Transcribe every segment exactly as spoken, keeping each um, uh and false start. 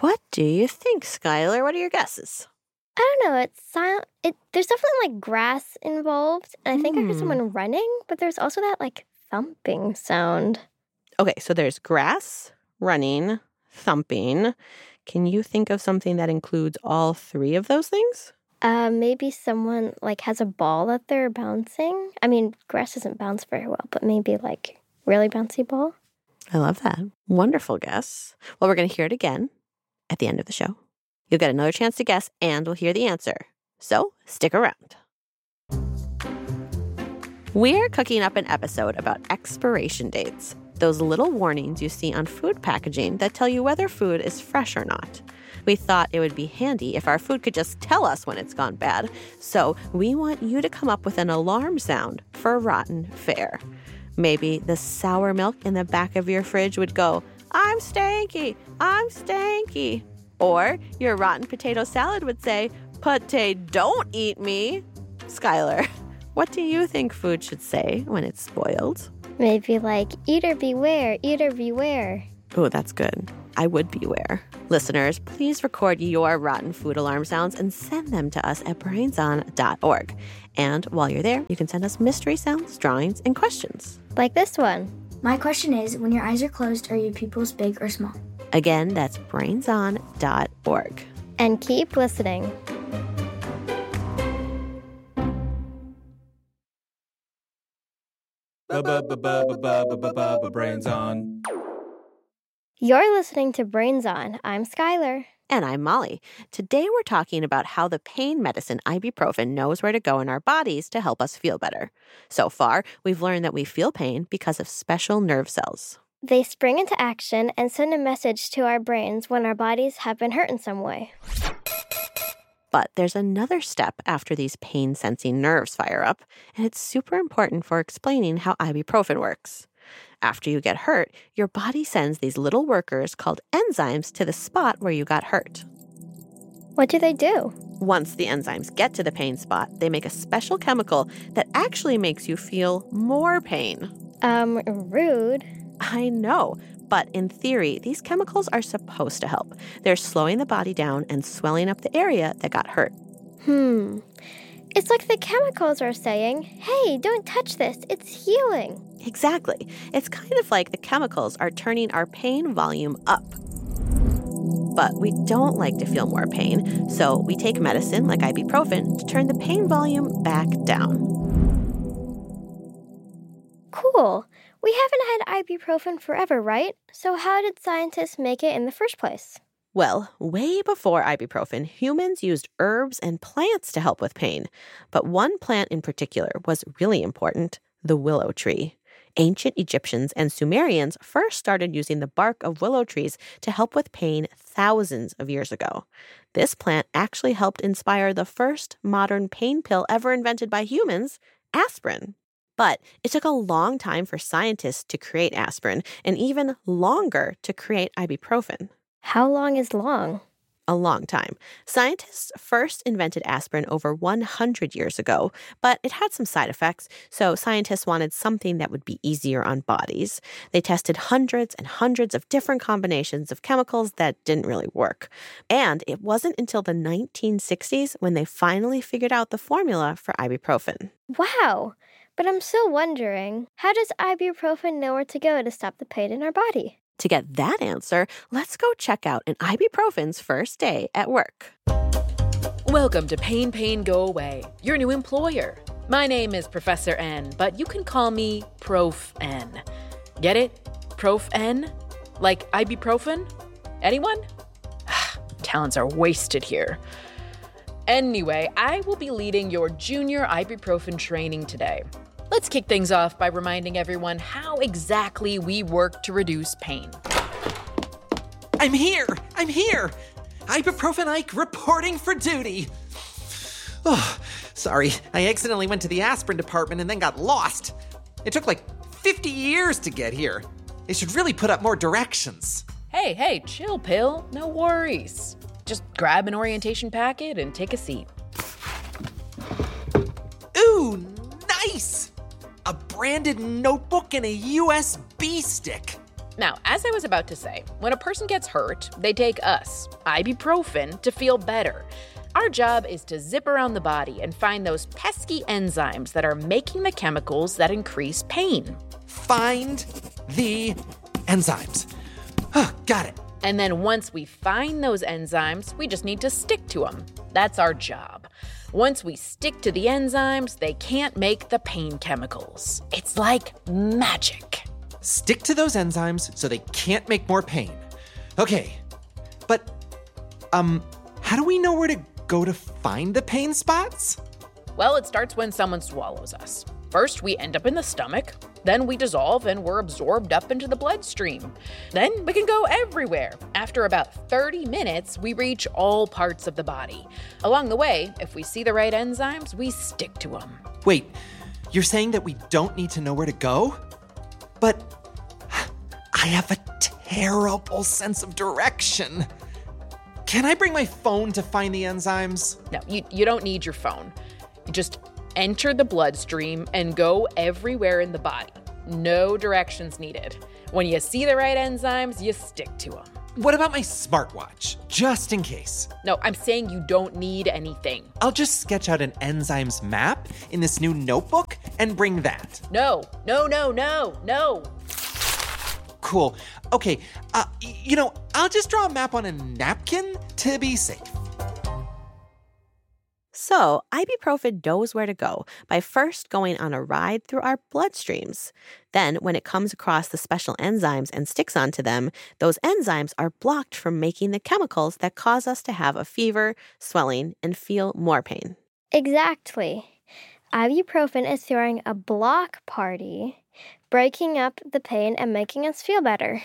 What do you think, Skylar? What are your guesses? I don't know. It's sound. It there's definitely like grass involved, and I think Mm. I heard someone running, but there's also that like thumping sound. Okay, so there's grass, running, thumping. Can you think of something that includes all three of those things? Uh, maybe someone like has a ball that they're bouncing. I mean, grass doesn't bounce very well, but maybe like really bouncy ball. I love that. Wonderful guess. Well, we're going to hear it again at the end of the show. You'll get another chance to guess, and we'll hear the answer. So stick around. We're cooking up an episode about expiration dates, those little warnings you see on food packaging that tell you whether food is fresh or not. We thought it would be handy if our food could just tell us when it's gone bad, so we want you to come up with an alarm sound for rotten fare. Maybe the sour milk in the back of your fridge would go, "I'm stanky, I'm stanky." Or your rotten potato salad would say, "Pate, don't eat me." Skylar, what do you think food should say when it's spoiled? Maybe like eater beware, eater beware. Oh, that's good. I would beware. Listeners, please record your rotten food alarm sounds and send them to us at brains on dot org. And while you're there, you can send us mystery sounds, drawings, and questions. Like this one. My question is, when your eyes are closed, are your pupils big or small? Again, that's brains on dot org. And keep listening. Brains on. You're listening to Brains On. I'm Skylar. And I'm Molly. Today we're talking about how the pain medicine ibuprofen knows where to go in our bodies to help us feel better. So far, we've learned that we feel pain because of special nerve cells. They spring into action and send a message to our brains when our bodies have been hurt in some way. But there's another step after these pain-sensing nerves fire up, and it's super important for explaining how ibuprofen works. After you get hurt, your body sends these little workers called enzymes to the spot where you got hurt. What do they do? Once the enzymes get to the pain spot, they make a special chemical that actually makes you feel more pain. Um, rude. I know, but in theory, these chemicals are supposed to help. They're slowing the body down and swelling up the area that got hurt. Hmm. It's like the chemicals are saying, hey, don't touch this, it's healing. Exactly. It's kind of like the chemicals are turning our pain volume up. But we don't like to feel more pain, so we take medicine like ibuprofen to turn the pain volume back down. Cool. We haven't had ibuprofen forever, right? So how did scientists make it in the first place? Well, way before ibuprofen, humans used herbs and plants to help with pain. But one plant in particular was really important, the willow tree. Ancient Egyptians and Sumerians first started using the bark of willow trees to help with pain thousands of years ago. This plant actually helped inspire the first modern pain pill ever invented by humans, aspirin. But it took a long time for scientists to create aspirin, and even longer to create ibuprofen. How long is long? A long time. Scientists first invented aspirin over one hundred years ago, but it had some side effects, so scientists wanted something that would be easier on bodies. They tested hundreds and hundreds of different combinations of chemicals that didn't really work. And it wasn't until the nineteen sixties when they finally figured out the formula for ibuprofen. Wow! But I'm still wondering, how does ibuprofen know where to go to stop the pain in our body? To get that answer, let's go check out an ibuprofen's first day at work. Welcome to Pain, Pain, Go Away, your new employer. My name is Professor N, but you can call me Prof N. Get it? Prof N? Like ibuprofen? Anyone? Talents are wasted here. Anyway, I will be leading your junior ibuprofen training today. Let's kick things off by reminding everyone how exactly we work to reduce pain. I'm here! I'm here! Ibuprofen Ike reporting for duty! Oh, sorry, I accidentally went to the aspirin department and then got lost. It took like fifty years to get here. They should really put up more directions. Hey, hey, chill, Pill. No worries. Just grab an orientation packet and take a seat. Ooh, nice! A branded notebook and a U S B stick. Now, as I was about to say, when a person gets hurt, they take us, ibuprofen, to feel better. Our job is to zip around the body and find those pesky enzymes that are making the chemicals that increase pain. Find the enzymes. Oh, got it. And then once we find those enzymes, we just need to stick to them. That's our job. Once we stick to the enzymes, they can't make the pain chemicals. It's like magic. Stick to those enzymes so they can't make more pain. Okay, but, um, how do we know where to go to find the pain spots? Well, it starts when someone swallows us. First, we end up in the stomach. Then we dissolve and we're absorbed up into the bloodstream. Then we can go everywhere. After about thirty minutes, we reach all parts of the body. Along the way, if we see the right enzymes, we stick to them. Wait, you're saying that we don't need to know where to go? But I have a terrible sense of direction. Can I bring my phone to find the enzymes? No, you, you don't need your phone. You just enter the bloodstream and go everywhere in the body. No directions needed. When you see the right enzymes, you stick to them. What about my smartwatch, just in case? No, I'm saying you don't need anything. I'll just sketch out an enzymes map in this new notebook and bring that. No, no, no, no, no. Cool. Okay, uh, y- you know, I'll just draw a map on a napkin to be safe. So, ibuprofen knows where to go by first going on a ride through our bloodstreams. Then, when it comes across the special enzymes and sticks onto them, those enzymes are blocked from making the chemicals that cause us to have a fever, swelling, and feel more pain. Exactly. Ibuprofen is throwing a block party, breaking up the pain and making us feel better.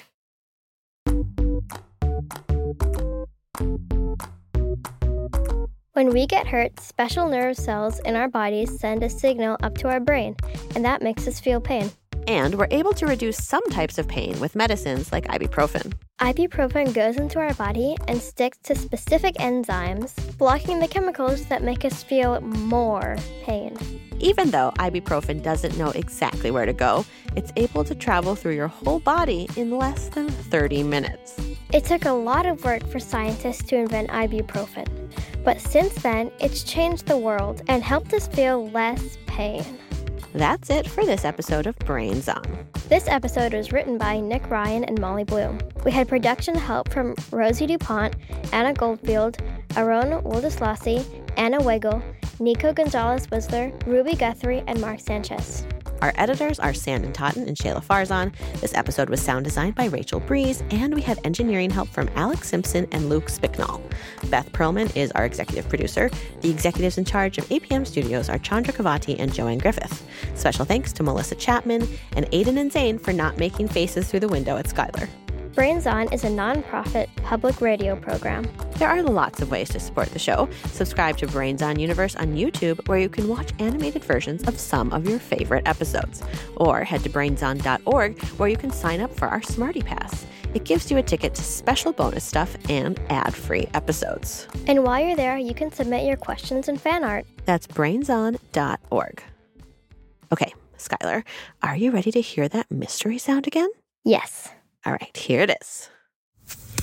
When we get hurt, special nerve cells in our bodies send a signal up to our brain, and that makes us feel pain. And we're able to reduce some types of pain with medicines like ibuprofen. Ibuprofen goes into our body and sticks to specific enzymes, blocking the chemicals that make us feel more pain. Even though ibuprofen doesn't know exactly where to go, it's able to travel through your whole body in less than thirty minutes. It took a lot of work for scientists to invent ibuprofen, but since then, it's changed the world and helped us feel less pain. That's it for this episode of Brains On. This episode was written by Nick Ryan and Molly Bloom. We had production help from Rosie DuPont, Anna Goldfield, Aaron Wildeslassie, Anna Weigel, Nico Gonzalez-Whistler, Ruby Guthrie, and Mark Sanchez. Our editors are Sandon Totten and Shayla Farzan. This episode was sound designed by Rachel Breeze, and we had engineering help from Alex Simpson and Luke Spicknall. Beth Perlman is our executive producer. The executives in charge of A P M Studios are Chandra Kavati and Joanne Griffith. Special thanks to Melissa Chapman and Aiden and Zane for not making faces through the window at Schuyler. Brains On is a nonprofit public radio program. There are lots of ways to support the show. Subscribe to Brains On Universe on YouTube, where you can watch animated versions of some of your favorite episodes. Or head to brains on dot org, where you can sign up for our Smarty Pass. It gives you a ticket to special bonus stuff and ad-free episodes. And while you're there, you can submit your questions and fan art. That's brains on dot org. Okay, Schuyler, are you ready to hear that mystery sound again? Yes. All right, here it is.